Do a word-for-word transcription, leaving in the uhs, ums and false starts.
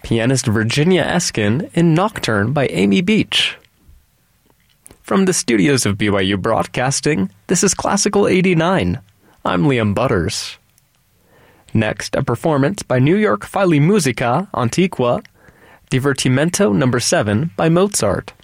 pianist Virginia Eskin in Nocturne by Amy Beach. From the studios of B Y U Broadcasting, this is Classical eighty-nine. I'm Liam Butters. Next, a performance by New York Fili Musica Antiqua, Divertimento number seven by Mozart.